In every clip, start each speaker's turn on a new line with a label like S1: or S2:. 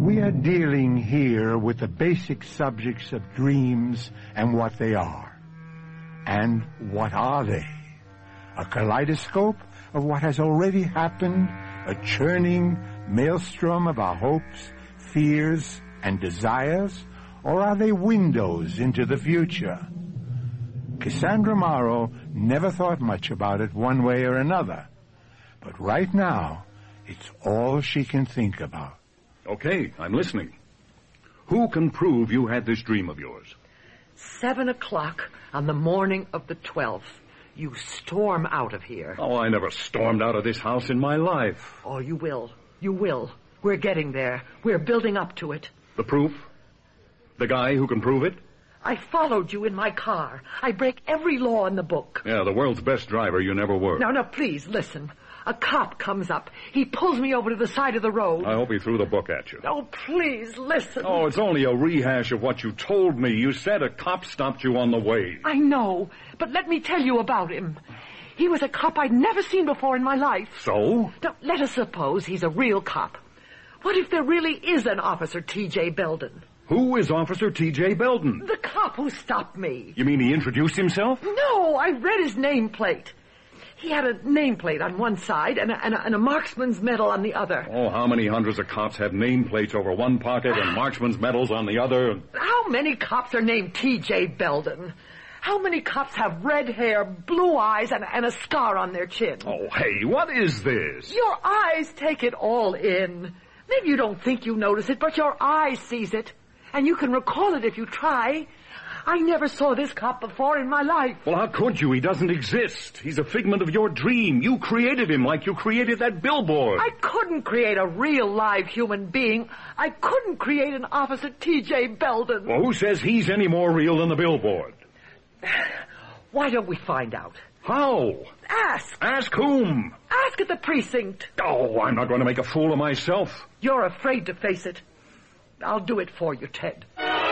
S1: We are dealing here with the basic subjects of dreams and what they are. And what are they? A kaleidoscope of what has already happened, a churning maelstrom of our hopes, fears, and desires, or are they windows into the future? Cassandra Morrow never thought much about it one way or another, but right now, it's all she can think about.
S2: Okay, I'm listening. Who can prove you had this dream of yours?
S3: 7 o'clock on the morning of the 12th. You storm out of here.
S2: Oh, I never stormed out of this house in my life.
S3: Oh, you will. You will. We're getting there. We're building up to it.
S2: The proof? The guy who can prove it?
S3: I followed you in my car. I break every law in the book.
S2: Yeah, the world's best driver you never were.
S3: Now, please, listen. A cop comes up. He pulls me over to the side of the road.
S2: I hope he threw the book at you.
S3: Oh, please, listen.
S2: Oh, it's only a rehash of what you told me. You said a cop stopped you on the way.
S3: I know, but let me tell you about him. He was a cop I'd never seen before in my life.
S2: So?
S3: Now, let us suppose he's a real cop. What if there really is an Officer T.J. Belden?
S2: Who is Officer T.J. Belden?
S3: The cop who stopped me.
S2: You mean he introduced himself?
S3: No, I read his nameplate. He had a nameplate on one side and a marksman's medal on the other.
S2: Oh, how many hundreds of cops have nameplates over one pocket and marksman's medals on the other?
S3: How many cops are named T.J. Belden? How many cops have red hair, blue eyes, and a scar on their chin?
S2: Oh, hey, what is this?
S3: Your eyes take it all in. Maybe you don't think you notice it, but your eye sees it. And you can recall it if you try. I never saw this cop before in my life.
S2: Well, how could you? He doesn't exist. He's a figment of your dream. You created him like you created that billboard.
S3: I couldn't create a real live human being. I couldn't create an Officer T.J. Belden.
S2: Well, who says he's any more real than the billboard?
S3: Why don't we find out?
S2: How?
S3: Ask.
S2: Ask whom?
S3: Ask at the precinct.
S2: Oh, I'm not going to make a fool of myself.
S3: You're afraid to face it. I'll do it for you, Ted.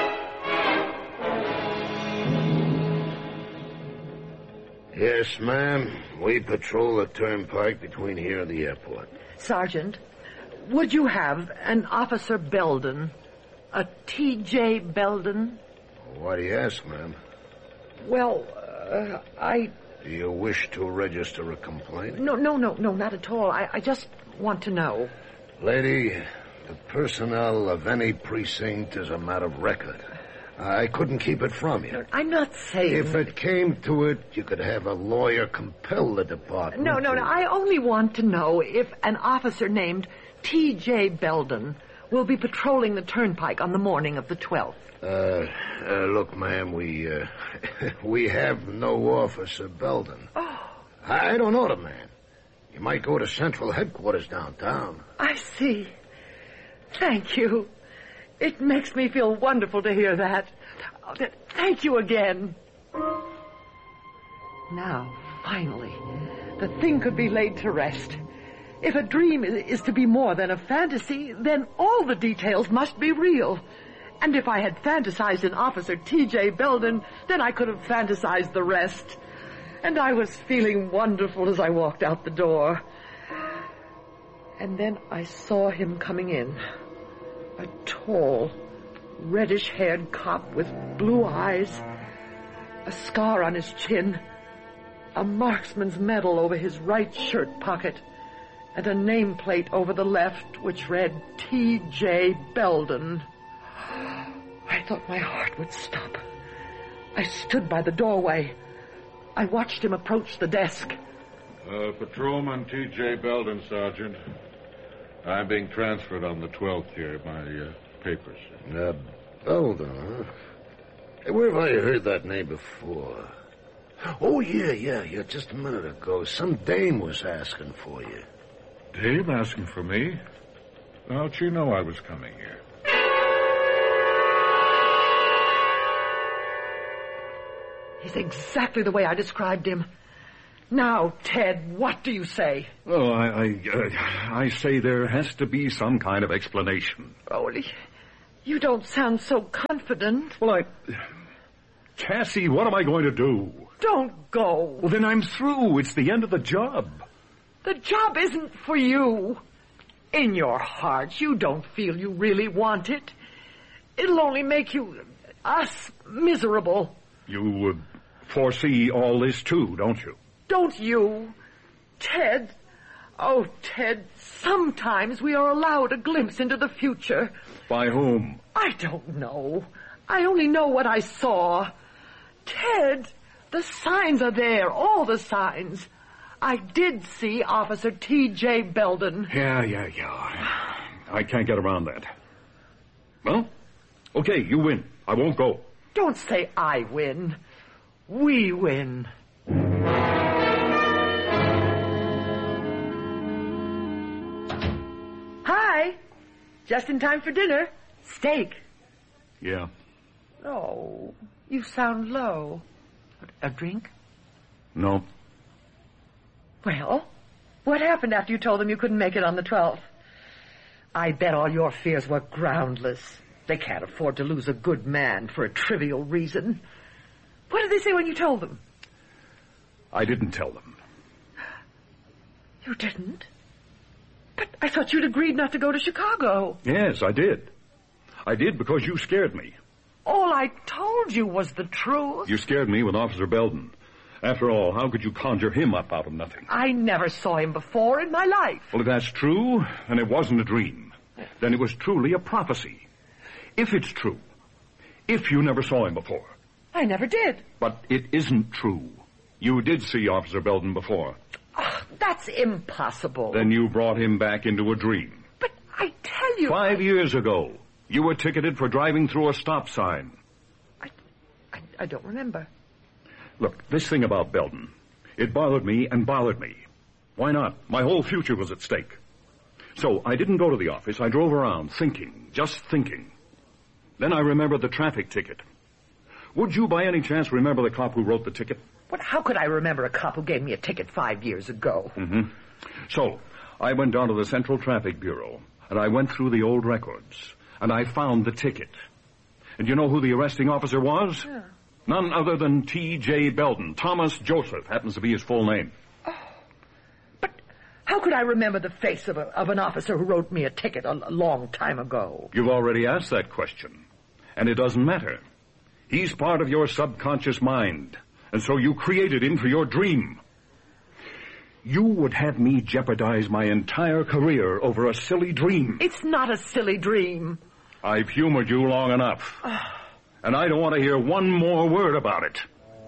S4: Yes, ma'am. We patrol the turnpike between here and the airport.
S3: Sergeant, would you have an Officer Belden? A T.J. Belden?
S4: Why do you ask, ma'am?
S3: Well,
S4: Do you wish to register a complaint?
S3: No, not at all. I just want to know.
S4: Lady, the personnel of any precinct is a matter of record. I couldn't keep it from you.
S3: I'm not saying...
S4: If it came to it, you could have a lawyer compel the department.
S3: No. I only want to know if an officer named T.J. Belden will be patrolling the turnpike on the morning of the 12th.
S4: Look, ma'am, we have no Officer Belden.
S3: Oh.
S4: I don't know the man. You might go to Central Headquarters downtown.
S3: I see. Thank you. It makes me feel wonderful to hear that. Thank you again. Now, finally, the thing could be laid to rest. If a dream is to be more than a fantasy, then all the details must be real. And if I had fantasized an Officer T.J. Belden, then I could have fantasized the rest. And I was feeling wonderful as I walked out the door. And then I saw him coming in. A tall, reddish-haired cop with blue eyes, a scar on his chin, a marksman's medal over his right shirt pocket, and a nameplate over the left which read T.J. Belden. I thought my heart would stop. I stood by the doorway. I watched him approach the desk.
S5: Patrolman T.J. Belden, Sergeant. I'm being transferred on the 12th here, my papers.
S4: Belden, huh? Hey, where have I heard that name before? Oh, yeah. Just a minute ago, some dame was asking for you.
S5: Dave asking for me? How'd she know I was coming here?
S3: He's exactly the way I described him. Now, Ted, what do you say?
S2: Oh, I say there has to be some kind of explanation.
S3: Oh, you don't sound so confident.
S2: Well, Cassie, what am I going to do?
S3: Don't go.
S2: Well, then I'm through. It's the end of the job.
S3: The job isn't for you. In your heart, you don't feel you really want it. It'll only make us miserable.
S2: You foresee all this, too, don't you?
S3: Don't you? Ted. Oh, Ted, sometimes we are allowed a glimpse into the future.
S2: By whom?
S3: I don't know. I only know what I saw. Ted, the signs are there, all the signs. I did see Officer T.J. Belden.
S2: Yeah. I can't get around that. Well, okay, you win. I won't go.
S3: Don't say I win. We win. Hi. Just in time for dinner. Steak.
S2: Yeah.
S3: Oh, you sound low. A drink?
S2: No.
S3: Well, what happened after you told them you couldn't make it on the 12th? I bet all your fears were groundless. They can't afford to lose a good man for a trivial reason. What did they say when you told them?
S2: I didn't tell them.
S3: You didn't? But I thought you'd agreed not to go to Chicago.
S2: Yes, I did. I did because you scared me.
S3: All I told you was the truth.
S2: You scared me with Officer Belden. After all, how could you conjure him up out of nothing?
S3: I never saw him before in my life.
S2: Well, if that's true, and it wasn't a dream, then it was truly a prophecy. If it's true, if you never saw him before.
S3: I never did.
S2: But it isn't true. You did see Officer Belden before.
S3: Oh, that's impossible.
S2: Then you brought him back into a dream.
S3: But I tell you...
S2: 5 years ago, you were ticketed for driving through a stop sign.
S3: I don't remember.
S2: Look, this thing about Belden, it bothered me and bothered me. Why not? My whole future was at stake. So I didn't go to the office. I drove around thinking, just thinking. Then I remembered the traffic ticket. Would you by any chance remember the cop who wrote the ticket?
S3: What? How could I remember a cop who gave me a ticket 5 years ago?
S2: Mm-hmm. So I went down to the Central Traffic Bureau, and I went through the old records, and I found the ticket. And you know who the arresting officer was?
S3: Yeah.
S2: None other than T.J. Belden. Thomas Joseph happens to be his full name.
S3: Oh, but how could I remember the face of an officer who wrote me a ticket a long time ago?
S2: You've already asked that question, and it doesn't matter. He's part of your subconscious mind, and so you created him for your dream. You would have me jeopardize my entire career over a silly dream.
S3: It's not a silly dream.
S2: I've humored you long enough. And I don't want to hear one more word about it.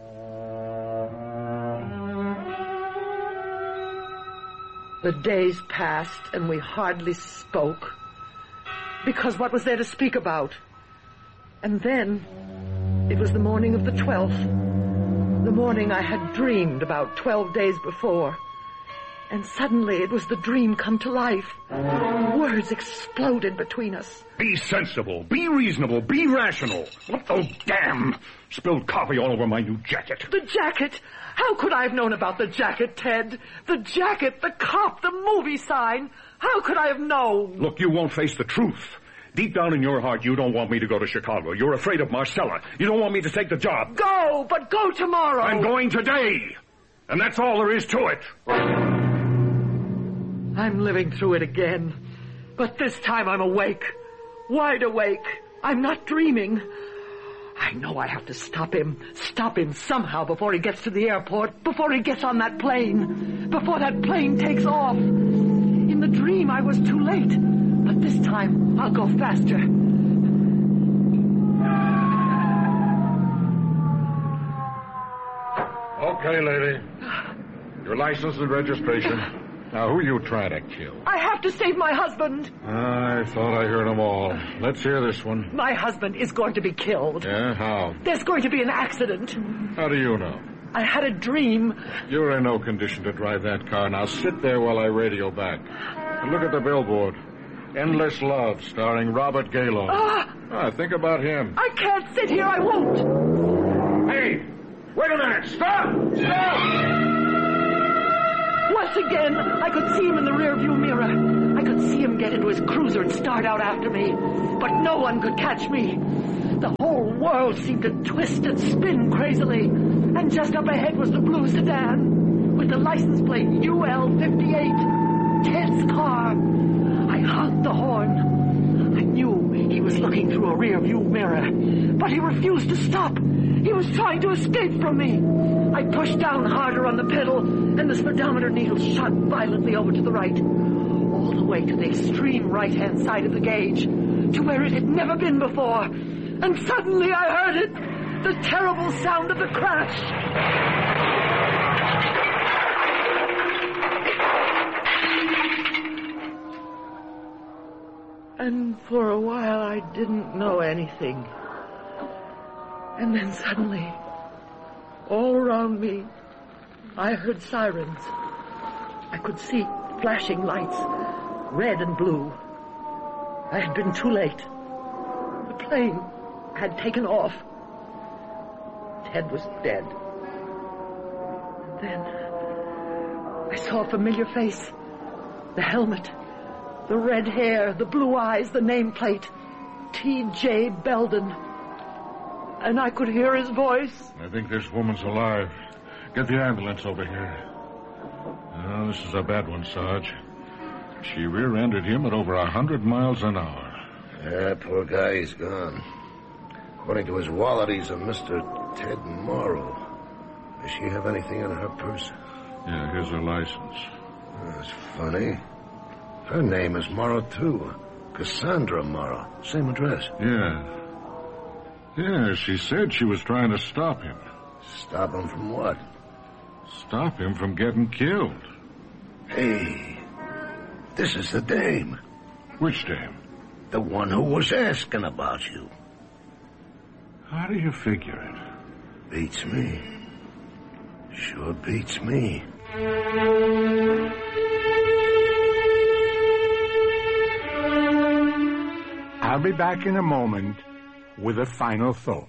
S3: The days passed and we hardly spoke. Because what was there to speak about? And then, it was the morning of the 12th. The morning I had dreamed about 12 days before. And suddenly it was the dream come to life. Words exploded between us.
S2: Be sensible, be reasonable, be rational. What the damn? Spilled coffee all over my new jacket.
S3: The jacket? How could I have known about the jacket, Ted? The jacket, the cop, the movie sign. How could I have known?
S2: Look, you won't face the truth. Deep down in your heart, you don't want me to go to Chicago. You're afraid of Marcella. You don't want me to take the job.
S3: Go, but go tomorrow.
S2: I'm going today. And that's all there is to it.
S3: I'm living through it again. But this time I'm awake. Wide awake. I'm not dreaming. I know I have to stop him. Stop him somehow before he gets to the airport. Before he gets on that plane. Before that plane takes off. In the dream I was too late. But this time I'll go faster.
S5: Okay, lady. Your license and registration. Now, who are you trying to kill?
S3: I have to save my husband.
S5: I thought I heard them all. Let's hear this one.
S3: My husband is going to be killed.
S5: Yeah, how?
S3: There's going to be an accident.
S5: How do you know?
S3: I had a dream.
S5: You're in no condition to drive that car. Now sit there while I radio back. And look at the billboard. Endless Love, starring Robert Gaylord. Think about him.
S3: I can't sit here. I won't.
S5: Hey, wait a minute. Stop!
S3: Once again, I could see him in the rearview mirror. I could see him get into his cruiser and start out after me. But no one could catch me. The whole world seemed to twist and spin crazily. And just up ahead was the blue sedan with the license plate UL58. Ted's car. I honked the horn. I knew he was looking through a rear-view mirror, but he refused to stop. He was trying to escape from me. I pushed down harder on the pedal, and the speedometer needle shot violently over to the right, all the way to the extreme right-hand side of the gauge, to where it had never been before. And suddenly I heard it, the terrible sound of the crash. And for a while I didn't know anything. And then suddenly, all around me, I heard sirens. I could see flashing lights, red and blue. I had been too late. The plane had taken off. Ted was dead. And then I saw a familiar face. The helmet, the red hair, the blue eyes, the nameplate. T.J. Belden. And I could hear his voice.
S5: I think this woman's alive. Get the ambulance over here. Oh, this is a bad one, Sarge. She rear-ended him at over 100 miles an hour.
S4: Yeah, poor guy, he's gone. According to his wallet, he's a Mr. Ted Morrow. Does she have anything in her purse?
S5: Yeah, here's her license.
S4: That's funny. Her name is Morrow, too. Cassandra Morrow. Same address.
S5: Yeah. Yeah, she said she was trying to stop him.
S4: Stop him from what?
S5: Stop him from getting killed.
S4: Hey, this is the dame.
S5: Which dame?
S4: The one who was asking about you.
S5: How do you figure it?
S4: Beats me. Sure beats me.
S1: I'll be back in a moment with a final thought.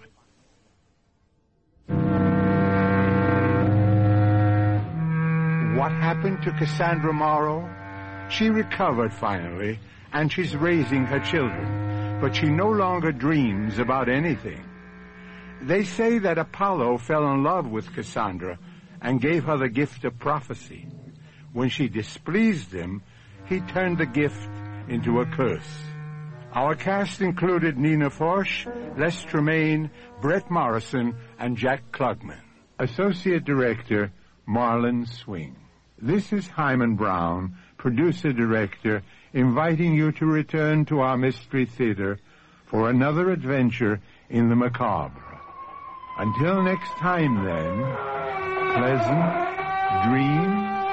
S1: What happened to Cassandra Morrow? She recovered finally, and she's raising her children, but she no longer dreams about anything. They say that Apollo fell in love with Cassandra and gave her the gift of prophecy. When she displeased him, he turned the gift into a curse. Our cast included Nina Forsch, Les Tremaine, Brett Morrison, and Jack Klugman. Associate Director, Marlon Swing. This is Hyman Brown, Producer-Director, inviting you to return to our Mystery Theater for another adventure in the macabre. Until next time, then, pleasant dreams.